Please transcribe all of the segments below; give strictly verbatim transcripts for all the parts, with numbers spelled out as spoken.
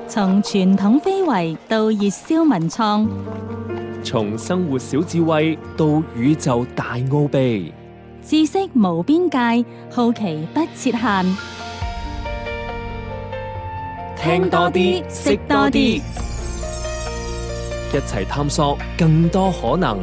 從傳統非遺到熱銷文創， 從生活小智慧到宇宙大奧秘， 知識無邊界，好奇不設限。 聽多啲，識多啲，一齊探索更多可能。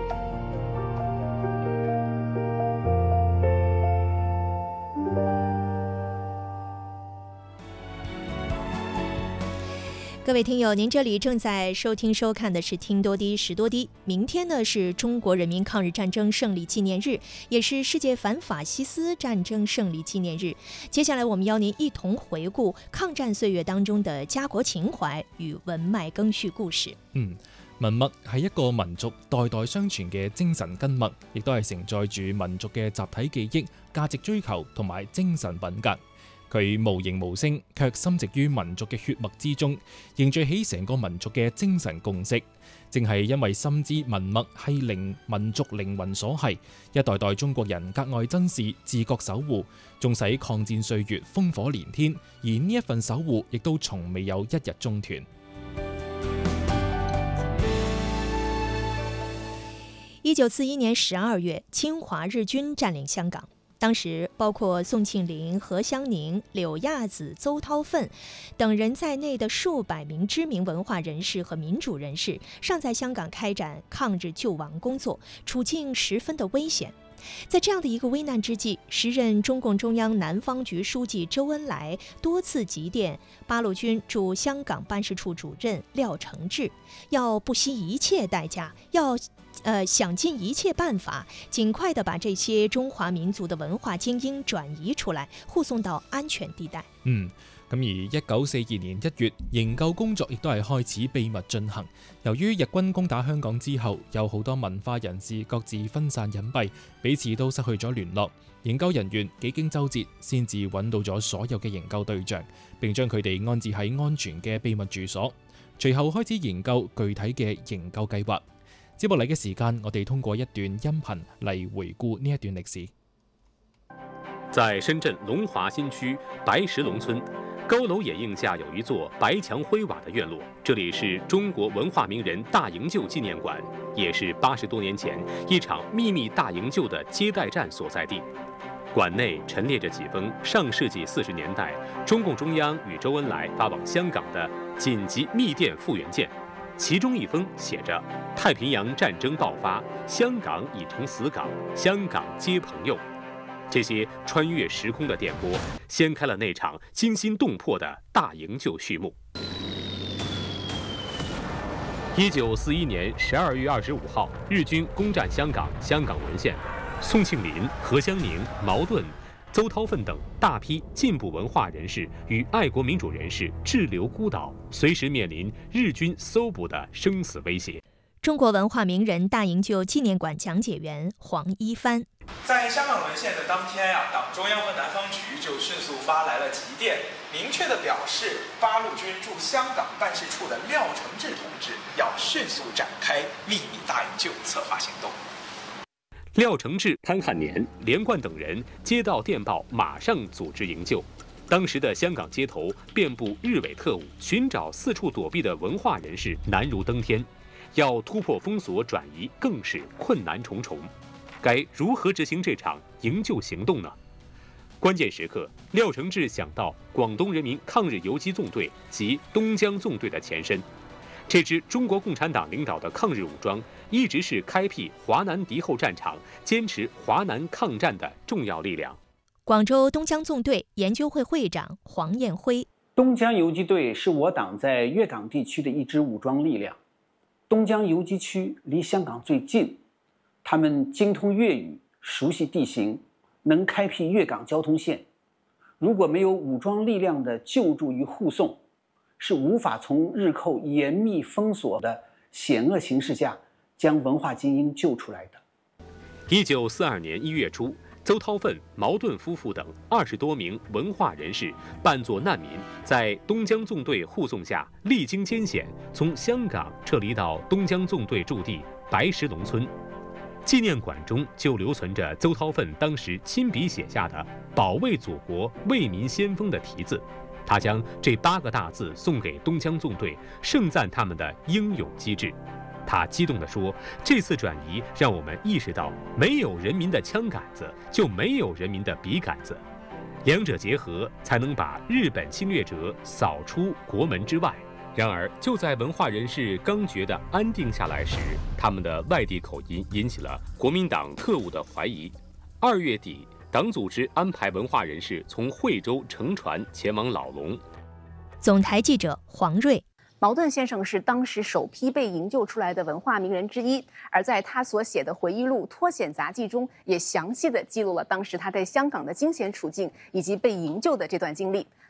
各位听友，您这里正在收听收看的是听多低识多低。明天呢是中国人民抗日战争胜利纪念日，也是世界反法西斯战争勝利紀念日。接下來我們邀您一同回顧抗戰歲月當中的家國情懷與文脈更續故事。 嗯，文脈係一個民族代代相傳嘅精神根脈，亦都係承載住民族嘅集體記憶、價值追求同埋精神品格。佢無形無聲，卻深植於民族嘅血脈之中，凝聚起成個民族嘅精神共識。正係因為深知文脈係靈民族靈魂所繫，一代代中國人格外珍視、自覺守護，縱使抗戰歲月烽火連天，而呢一份守護亦都從未有一日中斷。 一九四一年十二月，侵華日軍佔領香港。當時包括宋慶齡、何香凝、柳亞子、鄒韜奮等人在內的數百名知名文化人士和民主人士，尚在香港開展抗日救亡工作，處境十分的危險。在這樣的一個危難之際，時任中共中央南方局書記周恩來多次急電八路軍駐香港辦事處主任廖承志，要不惜一切代價，要呃，想盡一切辦法，盡快地把這些中華民族的文化精英轉移出來，護送到安全地帶。 嗯，咁而一九四二年一月，營救工作亦都係開始秘密進行。由於日軍攻打香港之後，有好多文化人士各自分散隱蔽，彼此都失去咗聯絡。營救人員幾經周折，先至揾到咗所有嘅營救對象，並將佢哋安置喺安全嘅秘密住所。隨後開始研究具體嘅營救計劃。接落嚟嘅時間，我哋通過一段音頻嚟回顧呢一段歷史。 在深圳龍華新區白石龍村，高樓掩映下有一座白牆灰瓦的院落，這裡是中國文化名人大營救紀念館，也是八十多年前一場秘密大營救的接待站所在地。館內陳列着幾封上世紀四十年代中共中央與周恩來發往香港的緊急密電復員件。其中一封寫着“太平洋戰爭爆發，香港已成死港，香港皆朋友”。這些穿越時空的電波，掀開了那場驚心動魄的大營救序幕。一九四一年十二月二十五號，日軍攻佔香港，香港淪陷。宋慶齡、何香凝、茅盾、鄒韜奮等大批進步文化人士與愛國民主人士滯留孤島，隨時面臨日軍搜捕的生死威脅。 中國文化名人大營救紀念館講解員黃一帆： 在香港淪陷的當天啊，黨中央和南方局就迅速發來了急電，明確地表示八路軍駐香港辦事處的廖承志同志要迅速展開秘密大營救策劃行動。 廖承志、潘漢年、連貫等人接到電報，馬上組織營救。當時的香港街頭遍佈日偽特務，尋找四處躲避的文化人士難如登天，要突破封鎖轉移更是困難重重。該如何執行這場營救行動呢？關鍵時刻，廖承志想到廣東人民抗日游擊縱隊及東江縱隊的前身。這支中國共產黨領導的抗日武裝一直是開闢華南敵後戰場、堅持華南抗戰的重要力量。 廣州東江縱隊研究會會長黃燕輝： 東江游擊隊是我黨在粵港地區的一支武裝力量。東江游擊區離香港最近，他們精通粵語，熟悉地形，能開闢粵港交通線。如果沒有武裝力量的救助與護送，是無法從日寇嚴密封鎖的險惡形勢下將文化精英救出來的。 一九四二年一月初，鄒韜奮、茅盾夫婦等二十多名文化人士扮作難民，在東江縱隊護送下，歷經艱險，從香港撤離到東江縱隊駐地白石龍村。紀念館中就留存着鄒韜奮當時親筆寫下的“保衛祖國、為民先鋒”的題字。 他将这八个大字送给东江纵队，盛赞他们的英勇机智。他激动地说：“这次转移让我们意识到，没有人民的枪杆子，就没有人民的笔杆子，两者结合，才能把日本侵略者扫出国门之外。”然而，就在文化人士刚觉得安定下来时，他们的外地口音引起了国民党特务的怀疑。二月底，党组织安排文化人士从惠州乘船前往老龙。 总台记者黄瑞。 茅盾先生是当时首批被营救出来的文化名人之一，而在他所写的回忆录《脱险杂记》中，也详细的记录了当时他在香港的惊险处境以及被营救的这段经历。